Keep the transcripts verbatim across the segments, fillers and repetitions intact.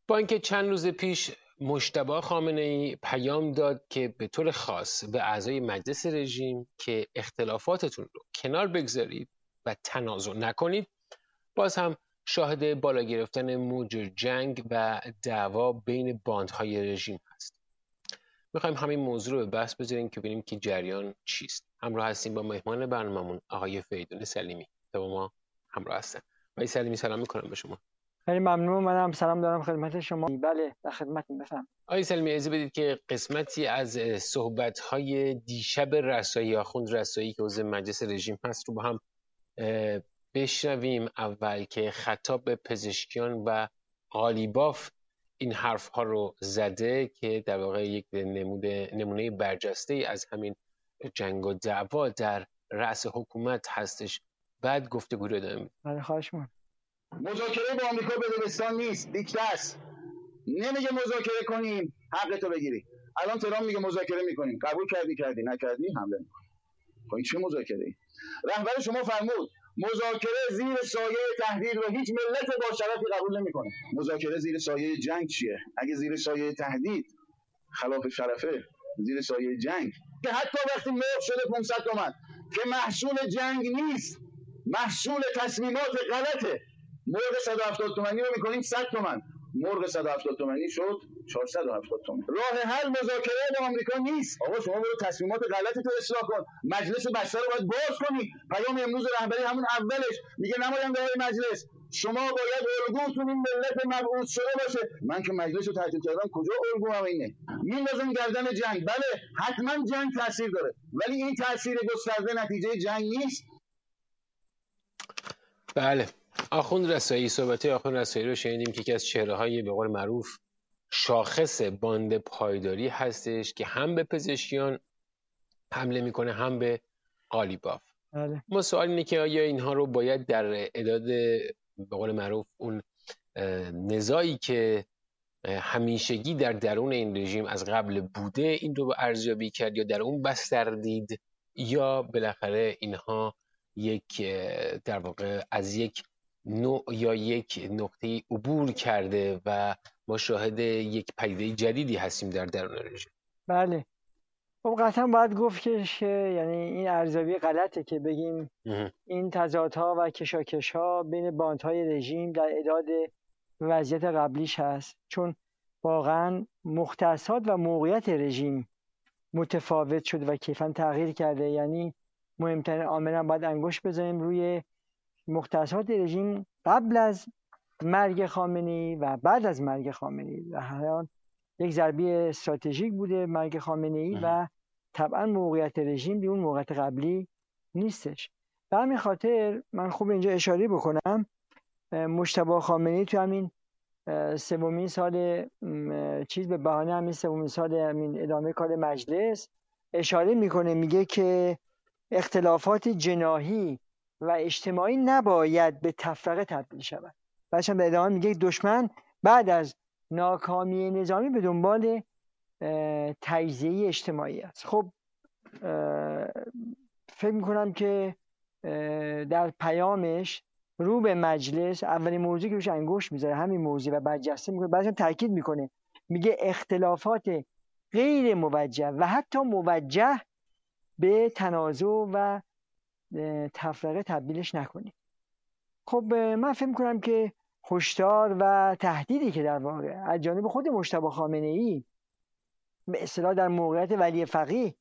با اینکه چند روز پیش مجتبی خامنه‌ای پیام داد که به طور خاص به اعضای مجلس رژیم که اختلافاتتون رو کنار بگذارید و تنازع نکنید، باز هم شاهد بالا گرفتن موج جنگ و دعوا بین باندهای رژیم هست. میخوایم همین موضوع رو به بحث بذاریم که ببینیم که جریان چیست. همراه هستیم با مهمان برنامه‌مون آقای فریدون سلیمی که با ما همراه هستن. آقای سلیمی سلام میکنم به شما. خیلی ممنون. منم سلام دارم خدمت شما. بله در خدمتتون. بفهم. آقای سلیمی اجازه بدید که قسمتی از صحبت‌های دیشب رسایی آخوند رسایی که عضو مجلس رژیم هست رو با هم بشنویم. اول که خطاب به پزشکیان و قالیباف این حرف ها رو زده که در واقع یک نمونه نمونه برجسته ای از همین جنگ و دعوا در رأس حکومت هستش. بعد گفتگو رو ادامه میدیم. بله خواهش می‌کنم. مذاکره با آمریکا بدبستان نیست، دیکته است. نمیگه مذاکره کنیم حقتو بگیری. الان ترامپ میگه مذاکره میکنیم، قبول کردی کردی نکردی حمله میکنی. خب این چه مذاکره‌ای؟ رهبر شما فرمود مذاکره زیر سایه تهدید و هیچ ملت با شرفی قبول نمیکنه. مذاکره زیر سایه جنگ چیه؟ اگه زیر سایه تهدید خلاف شرفه، زیر سایه جنگ که حتی وقتی مرغ شده پانصد تومن که محصول جنگ نیست، محصول تصمیمات غلطه. مرغ صد و هفتاد تومانی رو میکنیم صد تومن، مرغ صد و هفتاد تومانی شد چهارصد و هفتاد تومن. راه حل مذاکره با آمریکا نیست. آقا شما برو تصمیمات غلط تو اصلاح کن، مجلس بسته رو باید باز کنی. پیام امروز رهبری همون اولش میگه نماینده های مجلس شما باید الگوتون این ملت مبعوث شده باشه. من که مجلس رو تعطیل کردم، کجا الگو هم اینه؟ میندازن گردن جنگ. بله حتما جنگ تاثیر داره، ولی این تاثیر گسترده نتیجه جنگ نیست. بله، آخوند رسایی، صحبت آخوند رسایی رو شنیدیم که یکی از چهره‌های به قول معروف شاخص باند پایداری هستش که هم به پزشکیان حمله میکنه هم به قالیباف. بله. ما سوال اینه که آیا اینها رو باید در اعداد به قول معروف اون نزاعی که همیشگی در درون این رژیم از قبل بوده این رو ارزیابی کرد یا در اون بستر دید، یا بالاخره اینها یک در واقع از یک نوع یا یک نقطه عبور کرده و ما شاهد یک پدیده جدیدی هستیم در درون رژیم؟ بله. خب قطعا باید گفت که یعنی این ارزیابی غلطه که بگیم این تضادها و کشاکش‌ها بین باندهای رژیم در اعداد وضعیت قبلیش هست، چون واقعا مختصات و موقعیت رژیم متفاوت شده و کیفاً تغییر کرده. یعنی مهمترین عامل باید انگشت بزنیم روی مختصات رژیم قبل از مرگ خامنه‌ای و بعد از مرگ خامنه‌ای. و هر یک ضربه استراتژیک بوده مرگ خامنه‌ای و طبعا موقعیت رژیم به اون موقعیت قبلی نیستش. به همین خاطر من خوب اینجا اشاره بکنم مجتبی خامنه‌ای تو همین سومین سال چیز به بهانه همین سومین سال همین ادامه کار مجلس اشاره میکنه، میگه که اختلافات جناحی و اجتماعی نباید به تفرقه تبدیل شود. بعدش هم به ادامه میگه دشمن بعد از ناکامی نظامی به دنبال تجزیه اجتماعی است. خب فکر میکنم که در پیامش رو به مجلس اولین موضوعی که روش انگشت میذاره همین موضوع و برجسته میکنه، بعدش هم تاکید میکنه، میگه اختلافات غیر موجه و حتی موجه به تنازع و تفرقه تبدیلش نکنید. خب من فکر میکنم که هشدار و تهدیدی که در واقع از جانب خود مجتبی خامنه‌ای به اصطلاح در موقعیت ولی فقیه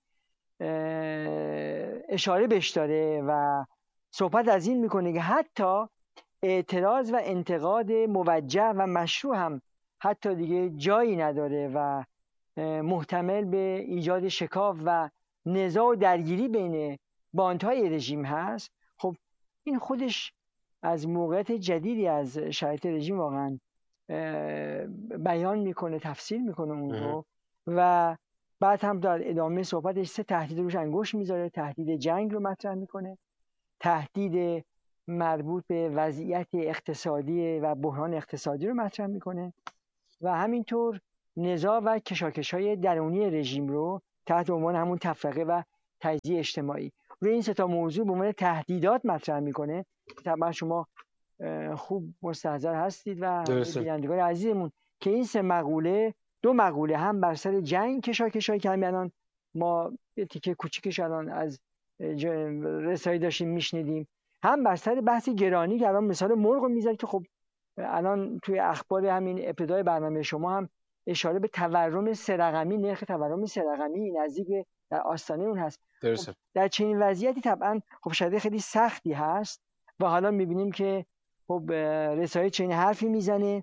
اشاره بهش داره و صحبت از این میکنه که حتی اعتراض و انتقاد موجه و مشروع هم حتی دیگه جایی نداره و محتمل به ایجاد شکاف و نزاع و درگیری بین باندهای رژیم هست. خب این خودش از موقعیت جدیدی از شرایط رژیم واقعا بیان میکنه، تفسیر میکنه اون رو و بعد هم در ادامه صحبتش سه تهدید روش انگشت میذاره. تهدید جنگ رو مطرح میکنه، تهدید مربوط به وضعیت اقتصادی و بحران اقتصادی رو مطرح میکنه و همینطور نزاع و کشاکش‌های درونی رژیم رو تحت عنوان همون تفرقه و تجزیه اجتماعی روی این سه تا موضوع به عنوان تهدیدات مطرح میکنه. طبعا شما خوب مستحضر هستید و بینندگان عزیزمون که این سه مقوله، دو مقوله هم بر سر جنگ کشاکشایی که همین الان ما تیکه کوچیکش الان از رسایی داشتیم میشنیدیم، هم بر سر بحث گرانی که الان مثال مرغ میزد که خب الان توی اخبار همین ابتدای برنامه شما هم اشاره به تورم سه رقمی، نرخ تورم سه رقمی نزدیک به در آستانه اون هست. خب در چنین وضعیتی طبعا خب شده خیلی سختی هست و حالا میبینیم که خب رسانه چنین حرفی میزنه.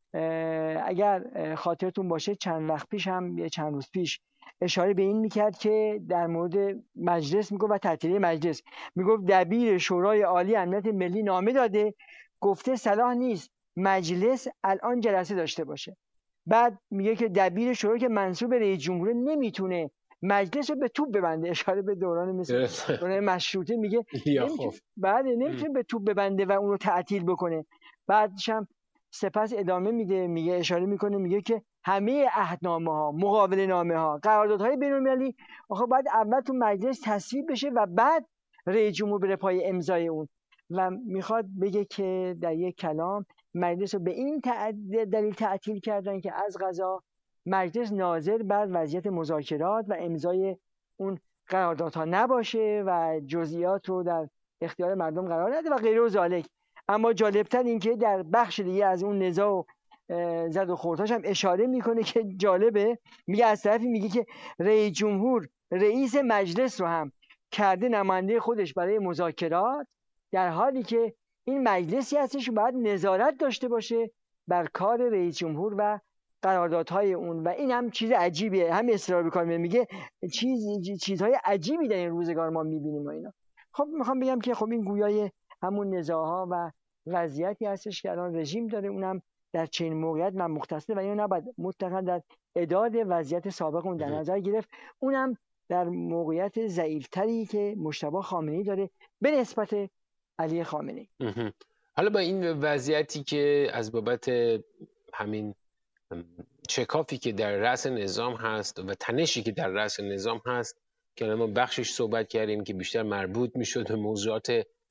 اگر خاطرتون باشه چند وقت پیش هم یه چند روز پیش اشاره به این میکرد که در مورد مجلس میگفت و تعطیلی مجلس، میگفت دبیر شورای عالی امنیت ملی نامه داده گفته صلاح نیست مجلس الان جلسه داشته باشه. بعد میگه که دبیر شورا که منصوب به رئیس جمهور نمیتونه مجلس رو به توپ ببنده، اشاره به دوران مثل دوران مشروطه، میگه نمیتونه بعد نمیتونه به توپ ببنده و اون رو تعطیل بکنه. بعدش هم سپس ادامه میده، میگه اشاره میکنه میگه که همه عهدنامه ها، مقابله نامه ها، قراردادهای بین المللی آخه باید اول تو مجلس تصویب بشه و بعد رئیس جمهور بره پای امضای اون. و میخواد بگه که در یک کلام مجلس رو به این دلیل تعطیل کردن که از قضا مجلس ناظر بر وضعیت مذاکرات و امضای اون قراردادها نباشه و جزئیات رو در اختیار مردم قرار نده و غیره و ذالک. اما جالبتر این که در بخش دیگه از اون نزاع و زد و خوردهاش هم اشاره میکنه که جالبه، میگه از طرفی میگه که رئیس جمهور رئیس مجلس رو هم کرده نماینده خودش برای مذاکرات، در حالی که این مجلسی هستش باید نظارت داشته باشه بر کار رئیس جمهور و قراردادهای اون. و این هم چیز عجیبیه، هم اصرار میکنه میگه چیز چیزهای عجیبی در این روزگار ما میبینیم و اینا. خب میخوام بگم که خب این گویای همون نزاعها و وضعیتی هستش که الان رژیم داره، اونم در چنین موقعیت من مختصه و اینو نباید مطلقاً در اعداد وضعیت سابق اون در نظر گرفت، اونم در موقعیت ضعیف‌تری که مجتبی خامنه‌ای داره به نسبت علی خامنه‌ای. حالا با این وضعیتی که از بابت همین چکافی که در رأس نظام هست و تنشی که در رأس نظام هست که ما بخشش صحبت کردیم که بیشتر مربوط میشد به موضوعات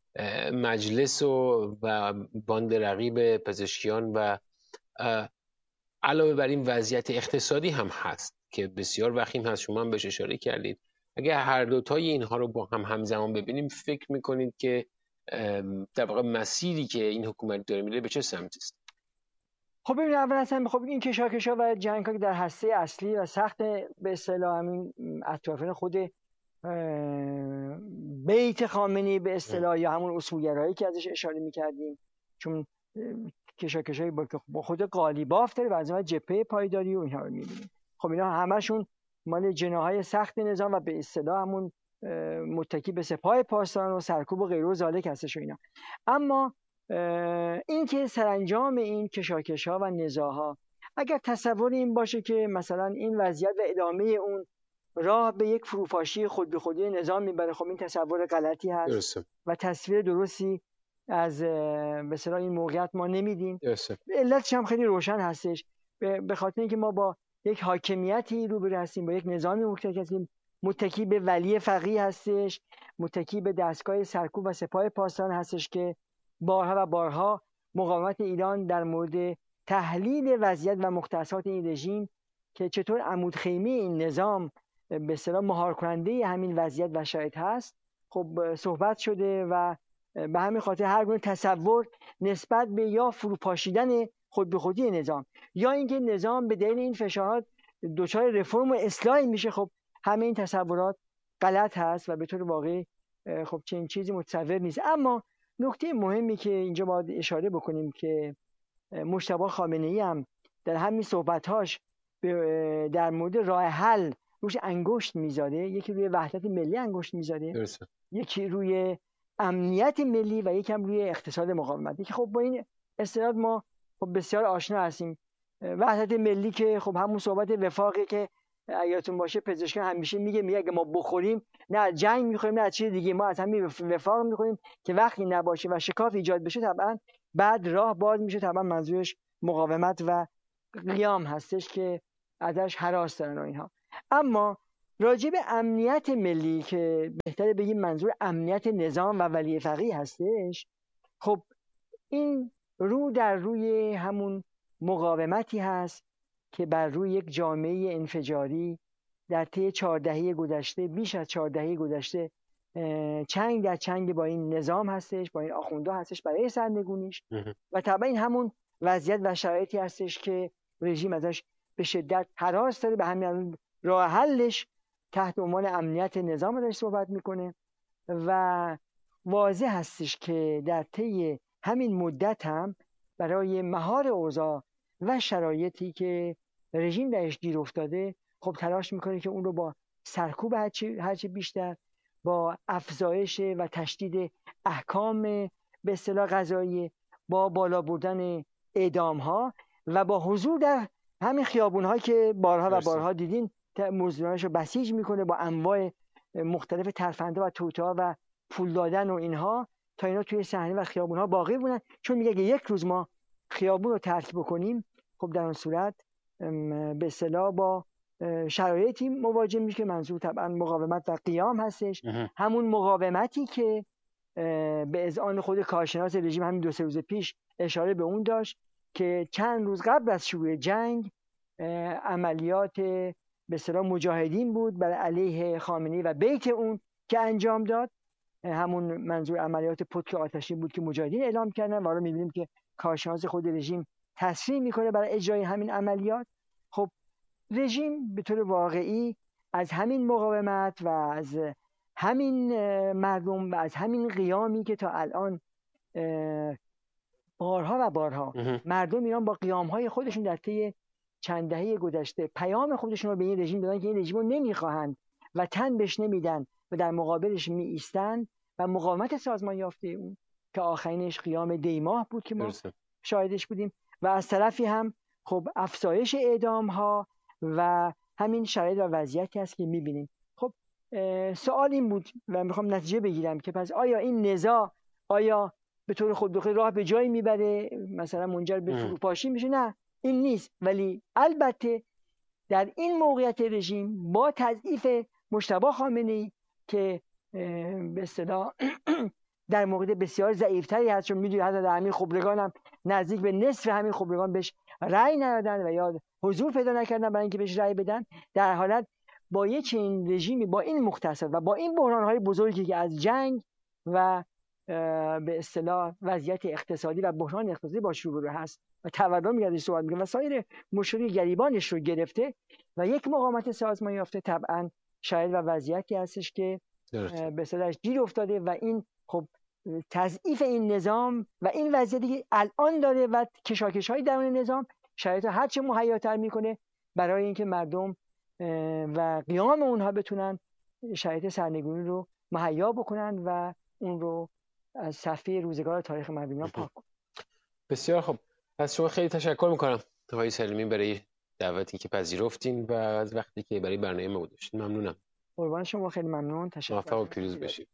مجلس و و باند رقیب پزشکیان و علاوه بر این وضعیت اقتصادی هم هست که بسیار وخیم هست، شما هم بهش اشاره کردید. اگر هر دوتای اینها رو با هم همزمان ببینیم فکر میکنید که در واقع مسیری که این حکومت داره میره به چه سمتی است؟ خب ببینید اول اصلا خب این کشاکشا و جنگ‌ها که در هسته اصلی و سخت به اصطلاح همین اطرافیان خود بیت خامنه‌ای به اصطلاح یا همون اصولگرایی که ازش اشاره می‌کردیم، چون کشاکشایی با خود قالیباف داره و از اون جبهه پایداری و اینها رو می‌بینیم. خب اینا همشون مال جناح‌های سخت نظام و به اصطلاح همون متکی به سپاه پاسداران و سرکوب و غیره و ذالک هستش و اینا. اما این که سرانجام این کشاکش‌ها و نزاع‌ها اگر تصور این باشه که مثلا این وضعیت و ادامه اون راه به یک فروپاشی خود به خودی نظام میبره، خب این تصور غلطی هست درسته. و تصویر درستی از به اصطلاح این موقعیت ما نمیدیم. علتش هم خیلی روشن هستش، به خاطر اینکه ما با یک حاکمیتی روبرو هستیم، با یک نظامی متکی هستیم متکی به ولی فقیه هستش، متکی به دستگاه سرکوب و سپاه پاسداران هستش که بارها و بارها مقاومت ایران در مورد تحلیل وضعیت و مختصات این رژیم که چطور عمودخیمه این نظام به اصطلاح مهار کننده همین وضعیت و شرایط هست خب صحبت شده و به همین خاطر هر گونه تصور نسبت به یا فروپاشیدن خود به خودی نظام یا اینکه نظام به دلیل این فشارات دچار رفرم و اصلاحی میشه، خب همه این تصورات غلط هست و به طور واقعی خب چنین چیزی متصور نیست. اما نکته مهمی که اینجا باید اشاره بکنیم که مجتبی خامنه‌ای هم در همین صحبت‌هاش در مورد راه حل روش انگشت میذاره، یکی روی وحدت ملی انگشت میذاره، یکی روی امنیت ملی و یکی هم روی اقتصاد مقاومت که خب با این اصطلاحات ما خب بسیار آشنا هستیم. وحدت ملی که خب همون صحبت وفاقی که یادتون باشه پزشکان همیشه میگه میگه اگه ما بخوریم نه از جنگ میخوریم نه از چیز دیگه، ما از همین وفاق میخوریم که وقتی نباشه و شکاف ایجاد بشه طبعا بعد راه باز میشه، طبعا منظورش مقاومت و قیام هستش که ازش هراس دارن و اینها. اما راجع به امنیت ملی که بهتره بگیم منظور امنیت نظام و ولی فقیه هستش، خب این رو در روی همون مقاومتی هست که بر روی یک جامعه انفجاری در طی چهار دهه گذشته، بیش از چهار دهه گذشته چنگ در چنگ با این نظام هستش، با این آخوندا هستش برای سرنگونیش. و طبعا این همون وضعیت و شرایطی هستش که رژیم ازش به شدت هراس داره. به همین راه حلش تحت عنوان امنیت نظام ازش صحبت میکنه و واضح هستش که در طی همین مدت هم برای مهار اوضاع و شرایطی که رژیم درش گیر افتاده خب تلاش میکنه که اون رو با سرکوب هرچی هرچی بیشتر، با افزایش و تشدید احکام به اصطلاح قضایی، با بالا بردن اعدام ها و با حضور در همین خیابون ها که بارها و بارها دیدین مزدورانش رو بسیج میکنه با انواع مختلف ترفنده و توطئه و پول دادن و اینها، تا اینا توی صحنه و خیابون ها باقی بودن. چون میگه که یک روز ما خیابون رو ترک بکنیم، خب در اون صورت به اصطلاح با شرایطی مواجه میشه که منظور طبعا مقاومت و قیام هستش. همون مقاومتی که به اذعان خود کارشناس رژیم همین دو سه روز پیش اشاره به اون داشت که چند روز قبل از شروع جنگ عملیات به اصطلاح مجاهدین بود برای علیه خامنه‌ای و بیت اون که انجام داد. همون منظور عملیات پتک آتشین بود که مجاهدین اعلام کردن و الان می‌بینیم که کارشناس خود رژیم تصریح میکنه برای اجرای همین عملیات. خب رژیم به طور واقعی از همین مقاومت و از همین مردم و از همین قیامی که تا الان بارها و بارها مردم ایران با قیام‌های خودشون در طی چند دهه گذشته پیام خودشون رو به این رژیم دادن که این رژیم رو نمیخواهند و تن بهش نمیدن و در مقابلش می ایستن و مقاومت سازمان یافته اون که آخرینش قیام دیماه بود که ما درسته. شاهدش بودیم. و از طرفی هم خب افزایش اعدام ها و همین شرایط و وضعیتی هست که میبینیم. خب سوال این بود و میخوام نتیجه بگیرم که پس آیا این نزاع آیا به طور خود بخواد راه به جایی میبره، مثلا منجر به فروپاشی میشه؟ نه، این نیست. ولی البته در این موقعیت رژیم با تضعیف مجتبی خامنه‌ای که به اصطلاح در مورد بسیار ضعیفتری هست، چون میدونی حتی در همین خبرگان هم نزدیک به نصف همین خبرگان بهش رأی ندادن و یا حضور پیدا نکردن برای اینکه بهش رأی بدن. در حالت با یه چنین رژیمی با این مختصر و با این بحران‌های بزرگی که از جنگ و به اصطلاح وضعیت اقتصادی و بحران اقتصادی باش روبرو هست و تورم میاد صحبت میکنه و سایر مشکل گریبانش رو گرفته و یک مقاومت سازمان یافته، طبعا شاید و وضعیتی هستش که به اصطلاح گیر افتاده و این خب تضعیف این نظام و این وضعیتی که الان داره و کشاکش‌های درون نظام شاید هر چه مهیاتر میکنه برای اینکه مردم و قیام اونها بتونن شرایط سرنگونی رو مهیا بکنن و اون رو از صفحه روزگار تاریخ مردم پاک کنن. بسیار خوب. از شما خیلی تشکر میکنم آقای سلیمی برای دعوتی که پذیرفتین و از وقتی که برای برنامه ما گذاشتین. ممنونم. قربان شما، خیلی ممنون. تشکر. موفق و پیروز باشید.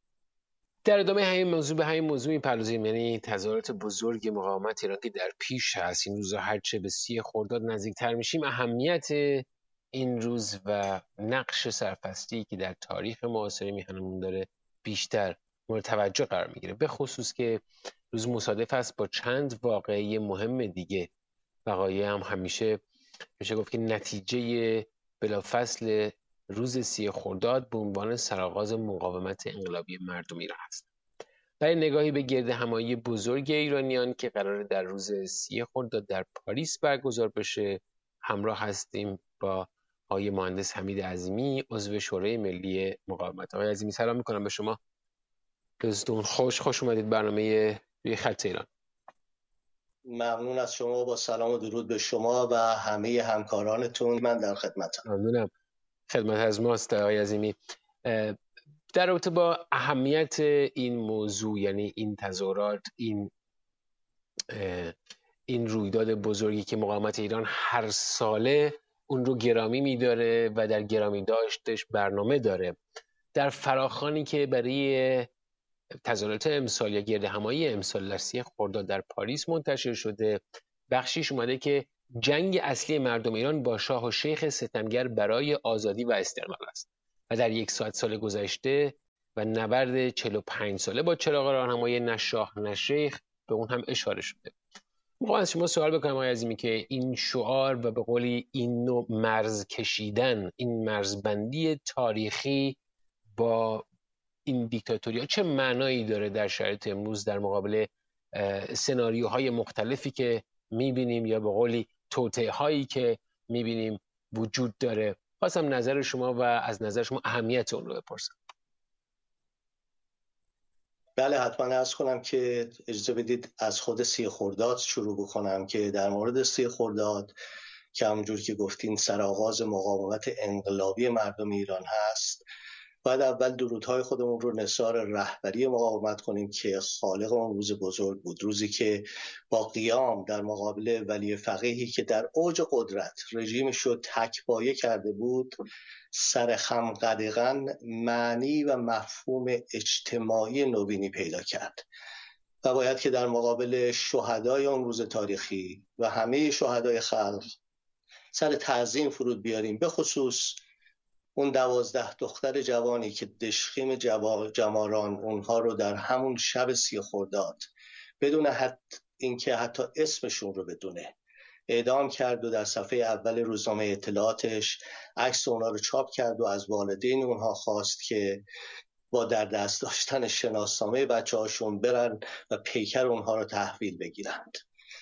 در ادامه همین موضوع به همین موضوع می‌پردازیم، یعنی تظاهرات بزرگ مقاومت ایران که در پیش هست. این روزا هرچه به سی خرداد نزدیکتر میشیم اهمیت این روز و نقش سرپستی که در تاریخ معاصر میهنمون داره بیشتر مورد توجه قرار میگیره، به خصوص که روز مصادف است با چند واقعه مهم دیگه. وقایع هم همیشه میشه گفت که نتیجه بلافصل روز سی خرداد به عنوان سرآغاز مقاومت انقلابی مردم ایران است. برای نگاهی به گرد همایی بزرگ ایرانیان که قرار در روز سی خرداد در پاریس برگزار بشه همراه هستیم با آقای مهندس حمید عظیمی، عضو شورای ملی مقاومت. آقای عظیمی سلام میکنم به شما. روزتون خوش، خوش اومدید برنامه روی خط ایران. ممنون از شما، با سلام و درود به شما و همه همکارانتون. من در خدمتم. ممنونم. خدمت از ماست آقای عظیمی. در رابطه با اهمیت این موضوع، یعنی این تظاهرات، این این رویداد بزرگی که مقاومت ایران هر ساله اون رو گرامی می‌داره و در گرامی داشتش برنامه داره، در فراخوانی که برای تظاهرات امسال یا گرد همایی امسال در سی خرداد در پاریس منتشر شده، بخشیش اومده که جنگ اصلی مردم ایران با شاه و شیخ ستمگر برای آزادی و استقلال است و در یک ساعت سال گذشته و نبرد چهل و پنج ساله با چراغ راهنمایی نه شاه نه شیخ به اون هم اشاره شده. میخوام از شما سوال بکنم آقای عظیمی که این شعار و به قولی این نوع مرز کشیدن، این مرزبندی تاریخی با این دیکتاتوری چه معنایی داره در شرایط امروز در مقابل سناریوهای مختلفی که میبینیم یا به قولی توطئه هایی که میبینیم وجود داره؟ خواستم نظر شما و از نظر شما اهمیت اون رو بپرسم. بله حتما عرض کنم که اجازه بدید از خود سی خرداد شروع بکنم که در مورد سی خرداد که همونجور که گفتین سرآغاز مقاومت انقلابی مردم ایران هست، باید اول درودهای خودمون رو نثار رهبری مقاومت کنیم که خالق اون روز بزرگ بود، روزی که با قیام در مقابل ولی فقیهی که در اوج قدرت رژیمش رو تک‌پایه کرده بود، سر خم قدغن معنی و مفهوم اجتماعی نوینی پیدا کرد و باید که در مقابل شهدای اون روز تاریخی و همه شهدای خلق سر تعظیم فرود بیاریم، به خصوص اون دوازده دختر جوانی که دشخیم جماران اونها رو در همون شب سی خرداد بدون حتی اینکه حتی اسمشون رو بدونه اعدام کرد و در صفحه اول روزنامه اطلاعاتش عکس اونها رو چاپ کرد و از والدین اونها خواست که با در دست داشتن شناسنامه بچه هاشون برن و پیکر اونها رو تحویل بگیرند.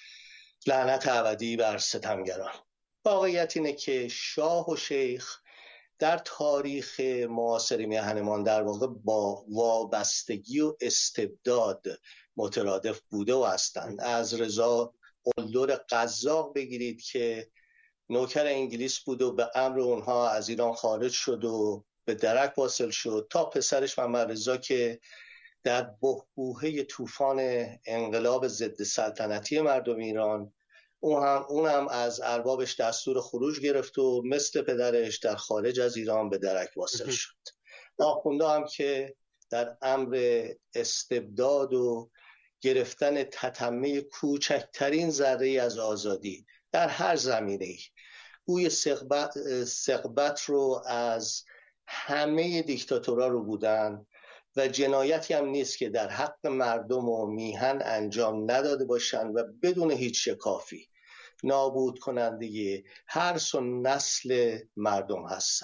لعنت ابدی بر ستمگران. واقعیت اینه که شاه و شیخ در تاریخ معاصر میهنمان در واقع با وابستگی و استبداد مترادف بوده و هستند. از رضا قلدر قزاق بگیرید که نوکر انگلیس بود و به امر اونها از ایران خارج شد و به درک واصل شد، تا پسرش محمد رضا که در بحبوحه طوفان انقلاب ضد سلطنتی مردم ایران اون هم, اون هم از اربابش دستور خروج گرفت و مثل پدرش در خارج از ایران به درک واصل شد. آخونده هم که در امر استبداد و گرفتن تتمه کوچکترین ذره از آزادی در هر زمینه‌ای بوی ثقبت, ثقبت رو از همه دیکتاتورها رو بودن و جنایتی هم نیست که در حق مردم و میهن انجام نداده باشند و بدون هیچ شکافی نابود کننده هر سو نسل مردم هستن.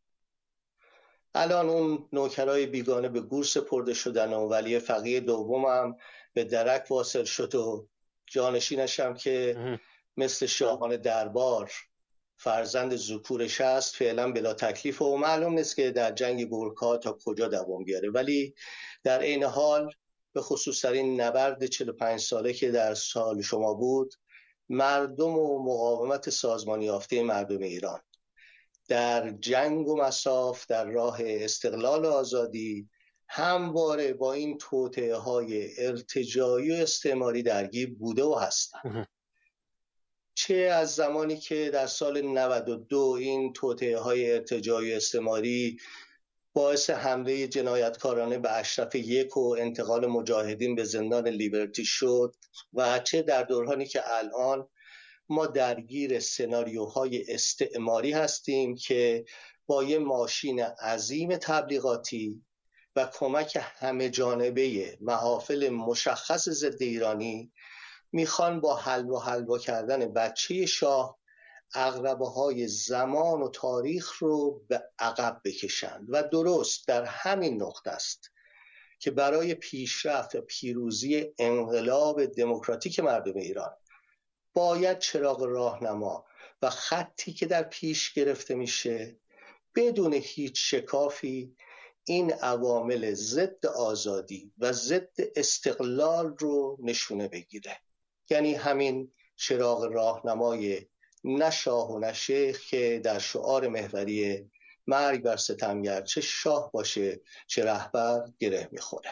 الان اون نوکرای بیگانه به گور سپرده شدن و ولی فقیه دوم هم به درک واصل شد و جانشینش هم که مثل شاهان دربار فرزند ذکورش هست فعلا بلا تکلیف و معلوم نیست که در جنگ گورکا تا کجا دوام بیاره، ولی در این حال به خصوص در این نبرد چهل و پنج ساله که در سال شما بود، مردم و مقاومت سازمانی یافته مردم ایران در جنگ و مصاف در راه استقلال و آزادی همواره با این توطئه های ارتجاعی و استعماری درگیر بوده و هستند. چه از زمانی که در سال نود و دو این توطئه های ارتجاعی و استعماری باعث حمله جنایتکارانه به اشرف یک و انتقال مجاهدین به زندان لیبرتی شد و چه در دورانی که الان ما درگیر سناریوهای استعماری هستیم که با یه ماشین عظیم تبلیغاتی و کمک همه جانبه محافل مشخص ضد ایرانی میخوان با حلوا حلوا کردن بچه شاه عقربه های زمان و تاریخ رو به عقب بکشند و درست در همین نقطه است که برای پیشرفت و پیروزی انقلاب دموکراتیک مردم ایران باید چراغ راهنما و خطی که در پیش گرفته میشه بدون هیچ شکافی این عوامل ضد آزادی و ضد استقلال رو نشونه بگیره. یعنی همین چراغ راهنمای نه شاه و نه شیخ که در شعار محوری مرگ بر ستمگر چه شاه باشه چه رهبر گره میخوره.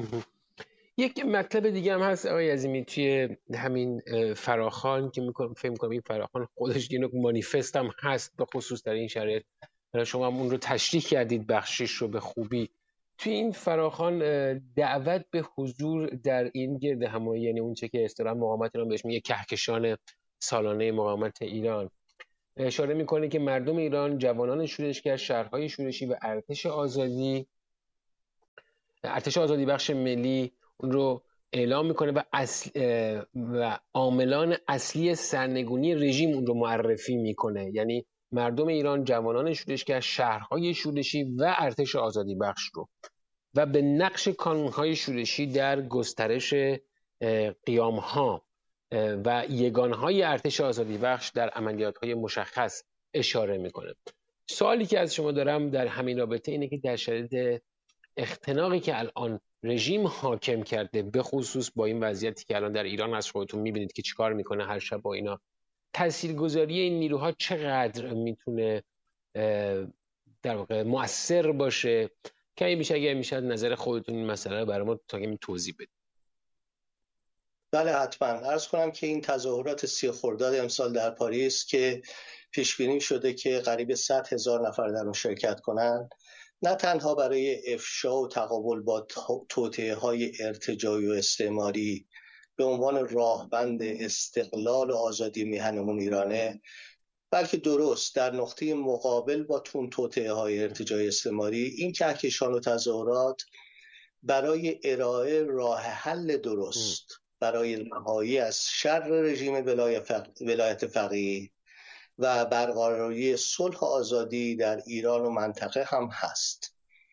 یک مطلب دیگه هم هست آقای عظیمی توی همین فراخوان که میکنم فکر میکنم این فراخوان خودش یه نوع مانیفست هم هست به خصوص در این شرایط. شما هم اون رو تشریح کردید بخشش رو به خوبی. توی این فراخوان دعوت به حضور در این گرد همایی، یعنی اون چه که اصطلاحاً مقاومت ایران بهش میگه کهکشان سالانه مقاومت ایران، اشاره میکنه که مردم ایران، جوانان شورشگر، شهرهای شورشی و ارتش آزادی ارتش آزادی بخش ملی اون رو اعلام میکنه و اصل و عاملان اصلی سرنگونی رژیم اون رو معرفی میکنه. یعنی مردم ایران، جوانان شورشگر، شهرهای شورشی و ارتش آزادی بخش رو و به نقش کانونهای شورشی در گسترش قیامها و یگانهای ارتش آزادی بخش در عملیاتهای مشخص اشاره میکنه. سوالی که از شما دارم در همین رابطه اینه که در شرایط اختناقی که الان رژیم حاکم کرده، به خصوص با این وضعیتی که الان در ایران از خودتون میبینید که چیکار میکنه هر شب با اینا، تاثیرگذاری این نیروها چقدر میتونه در واقع مؤثر باشه؟ که میشه اگر میشه نظر خودتون این مسئله رو برای ما تا کمی توضیح بدید. بله حتما. عرض کنم که این تظاهرات سی خرداد امسال در پاریس که پیش بینی شده که قریب صد هزار نفر در اون شرکت کنند، نه تنها برای افشا و تقابل با توطئه‌های ارتجاعی و استعماری به عنوان راهبند استقلال و آزادی میهنمون ایرانه، بلکه درست در نقطه مقابل با تون توطئه‌های ارتجاعی استعماری، این کهکشان و تظاهرات برای ارائه راه حل درست برای رهایی از شر رژیم ولایت فقیه و برقراری صلح و آزادی در ایران و منطقه هم هست.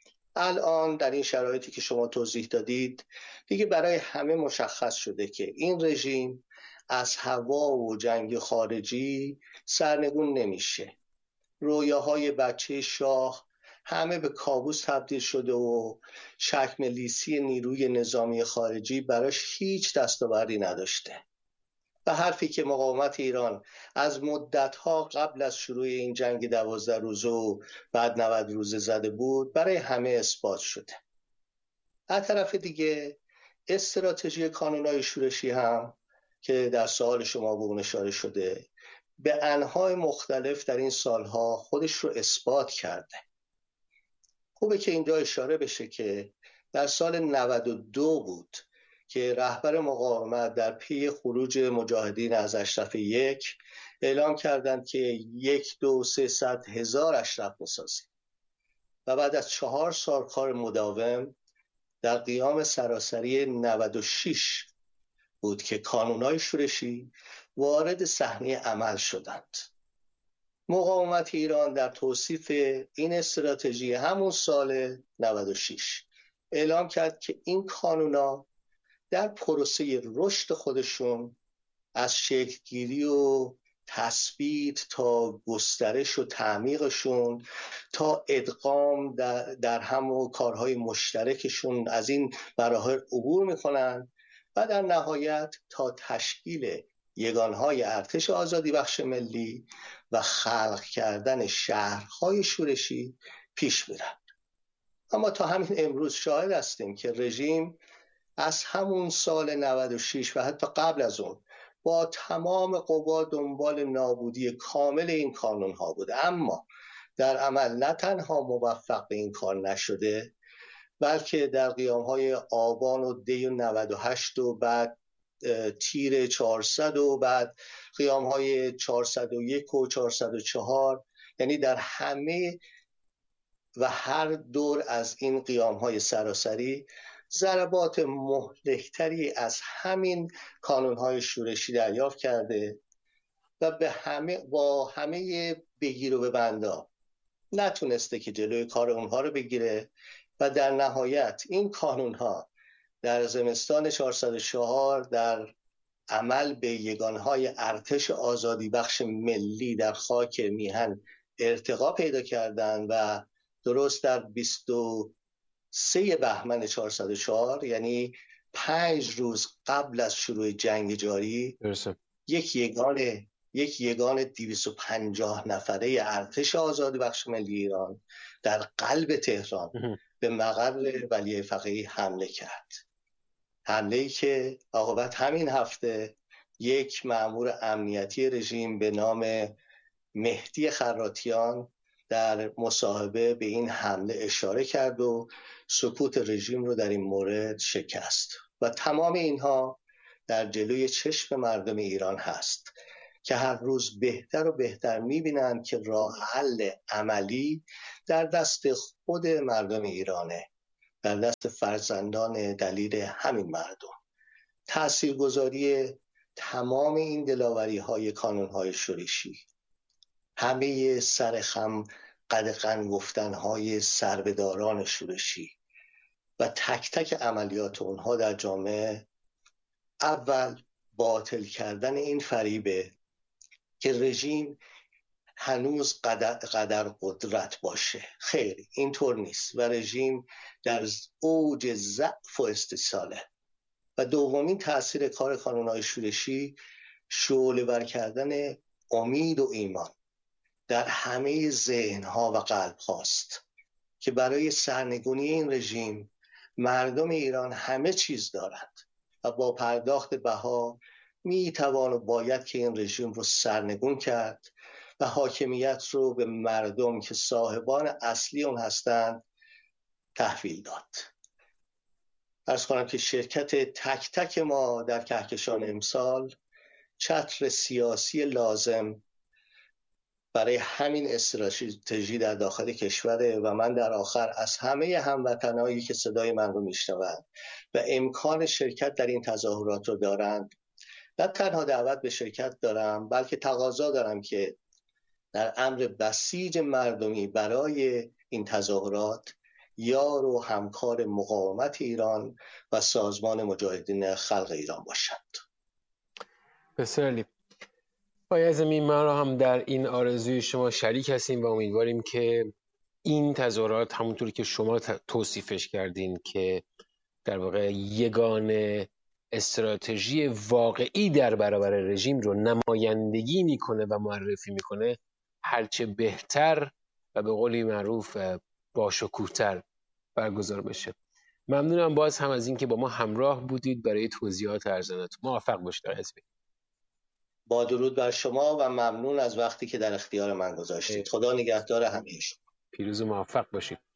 الان در این شرایطی که شما توضیح دادید دیگه برای همه مشخص شده که این رژیم از هوا و جنگ خارجی سرنگون نمیشه. رویاهای بچه شاه همه به کابوس تبدیل شده و چکمه‌لیسی نیروی نظامی خارجی براش هیچ دستاوردی نداشته. و حرفی که مقاومت ایران از مدتها قبل از شروع این جنگ دوازده روزه و بعد نود روزه زده بود برای همه اثبات شده. از طرف دیگه استراتژی کانونهای شورشی هم که در سوال شما به اون اشاره شده به انواع مختلف در این سالها خودش رو اثبات کرده. خوبه که اینجا اشاره بشه که در سال نود و دو بود که رهبر مقاومت در پی خروج مجاهدین از اشرف یک اعلام کردند که یک دو سه صد هزار اشرف میسازیم و بعد از چهار سال کار مداوم در قیام سراسری نود و شش بود که کانونهای شورشی وارد صحنه عمل شدند. مقاومت ایران در توصیف این استراتژی همون سال نود و شش اعلام کرد که این کانونا در پروسه رشد خودشون از شکلگیری و تثبیت تا گسترش و تعمیقشون تا ادغام در, در هم و کارهای مشترکشون از این مراحل عبور میکنن و در نهایت تا تشکیل یگانهای ارتش آزادی بخش ملی و خلق کردن شهرهای شورشی پیش میرن. اما تا همین امروز شاهد هستیم که رژیم از همون سال نود و شش و حتی قبل از اون با تمام قوا دنبال نابودی کامل این کانون ها بود، اما در عمل نه تنها موفق به این کار نشده بلکه در قیام های آبان و دی و نود و هشت و بعد تیر چهارصد و بعد قیام های چهارصد و یک و چهارصد و چهار، یعنی در همه و هر دور از این قیام های سراسری ضربات مهلکتری از همین کانونهای شورشی دریافت کرده و به همه با همه بگیر و ببندا نتونسته که جلوی کار اونها رو بگیره و در نهایت این کانونها در زمستان چهارصد و چهار در عمل به یگانهای ارتش آزادی بخش ملی در خاک میهن ارتقا پیدا کردند و درست در بیست و سه بهمن چهارصد و چهار، یعنی پنج روز قبل از شروع جنگ جاری، برسه. یک یگان یک یگان دویست و پنجاه نفره ارتش آزادی بخش ملی ایران در قلب تهران به مقر ولی فقیه حمله کرد. حمله‌ای که عاقبت همین هفته یک مأمور امنیتی رژیم به نام مهدی خراتیان در مصاحبه به این حمله اشاره کرد و سکوت رژیم رو در این مورد شکست. و تمام اینها در جلوی چشم مردم ایران هست که هر روز بهتر و بهتر می‌بینند که راه حل عملی در دست خود مردم ایرانه، در دست فرزندان دلیر همین مردم. تاثیرگذاری تمام این دلاوری های کانون های شورشی، همه سرخم قدغن گفتن های سربداران شورشی و تک تک عملیات اونها در جامعه، اول باطل کردن این فریبه که رژیم هنوز قدر, قدر قدرت باشه. خیر، اینطور نیست و رژیم در اوج ضعف و استیصاله. و دومین تأثیر کار کانون‌های شورشی شعله‌ور کردن امید و ایمان در همه ذهن‌ها و قلب هاست که برای سرنگونی این رژیم مردم ایران همه چیز دارند و با پرداخت بها می توان و باید که این رژیم رو سرنگون کرد و حاکمیت رو به مردم که صاحبان اصلی اون هستند تحویل داد. عرض کنم که شرکت تک تک ما در کهکشان امسال چتر سیاسی لازم برای همین استراتژی در داخل کشوره و من در آخر از همه هموطنایی که صدای من رو میشنوند و امکان شرکت در این تظاهرات رو دارند، نه تنها دعوت به شرکت دارم بلکه تقاضا دارم که در امر بسیج مردمی برای این تظاهرات یار و همکار مقاومت ایران و سازمان مجاهدین خلق ایران باشند. بسیار عالی. آقای اعظمی، ما را هم در این آرزوی شما شریک هستیم و امیدواریم که این تظاهرات همونطور که شما توصیفش کردین که در واقع یگانه استراتژی واقعی در برابر رژیم رو نمایندگی میکنه و معرفی میکنه، هرچه بهتر و به قولی معروف باشکوه‌تر برگزار بشه. ممنونم باز هم از این که با ما همراه بودید برای توضیحات ارزانتون. موفق باشید آقای اعظمی. با درود بر شما و ممنون از وقتی که در اختیار من گذاشتید. خدا نگهدار همه شما. پیروز و موفق باشید.